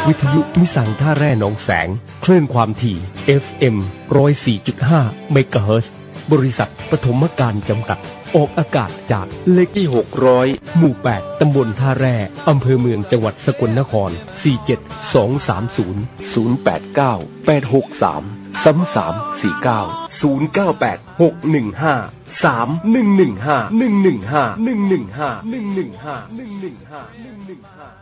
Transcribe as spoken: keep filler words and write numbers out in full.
วิทยุมิสังท่าแร่หนองแสงคลื่นความถี่ เอฟ เอ็ม หนึ่งศูนย์สี่จุดห้า เมกะเฮิรตซ์บริษัทปฐมการจำกัดออกอากาศจากเลขที่หกร้อยหมู่แปดตำบลท่าแร่อำเภอเมืองจังหวัดสกลนครสี่เจ็ดสองสามศูนย์ ศูนย์แปดเก้า แปดหกสาม สามสามสี่เก้า ศูนย์เก้าแปด หกหนึ่งห้า สามหนึ่งหนึ่งห้า หนึ่งหนึ่งห้า หนึ่งหนึ่งห้า หนึ่งหนึ่งห้า หนึ่งหนึ่งห้า หนึ่งหนึ่งห้า